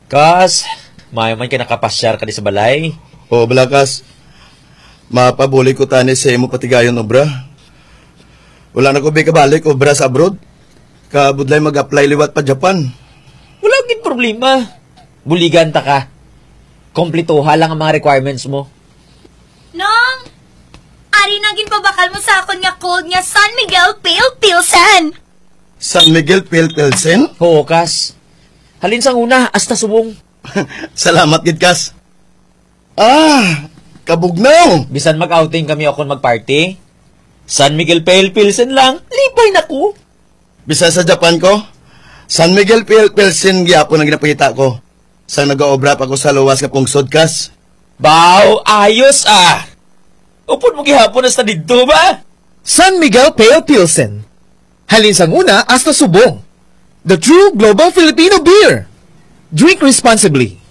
Kas, mayaman ka nakapasyar ka di sa balay. O, balakas. Mapabuli ko tani sa imo patigayon obra. Wala na ko kabalik obra sa abroad. Kabudlay mag-apply liwat pa Japan. Wala gid problema. Buligan ta ka. Komplituha lang ang mga requirements mo. Nong, ari naging pabakal mo sa akon nga cold nga San Miguel Pale Pilsen. San Miguel Pale Pilsen? Oo, Kas. Halin sang una, hasta subong. Salamat, gid Kas. Kabugnaw. Bisan mag-outing kami akong mag-party. San Miguel Pale Pilsen lang, lipay na ko. Bisa sa Japan ko, San Miguel Pale Pilsen gyapon ang ginapakita ko. Sa nag-oobra pa ko sa luwas nga pungsod, Kas. Baw, ayos ah! Upon mo gihapon hasta dito ba? San Miguel Pale Pilsen. Halin sang una hasta subong. The true global Filipino beer. Drink responsibly.